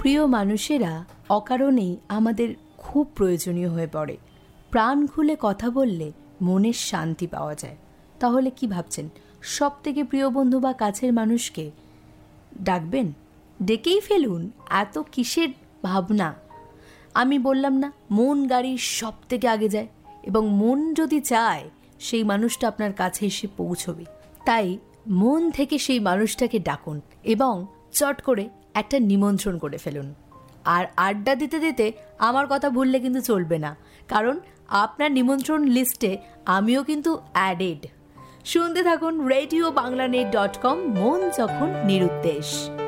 প্রিয় মানুষেরা অকারণেই আমাদের খুব প্রয়োজনীয় হয়ে পড়ে। প্রাণ খুলে কথা বললে মনের শান্তি পাওয়া যায়। তাহলে কি ভাবছেন, সব থেকে প্রিয় বন্ধু বা কাছের মানুষকে ডাকবেন? ডেকেই ফেলুন, এত কিসের ভাবনা। আমি বললাম না, মন গাড়ির সব থেকে আগে যায়, এবং মন যদি চায় সেই মানুষটা আপনার কাছে এসে পৌঁছবে। তাই মন থেকে সেই মানুষটাকে ডাকুন এবং চট করে একটা নিমন্ত্রণ করে ফেলুন। আর আড্ডা দিতে দিতে আমার কথা ভুললে কিন্তু চলবে না, কারণ আপনার নিমন্ত্রণ লিস্টে আমিও কিন্তু অ্যাডেড। শুনতে থাকুন RadioBanglaNet.com, মন যখন নিরুদ্দেশ।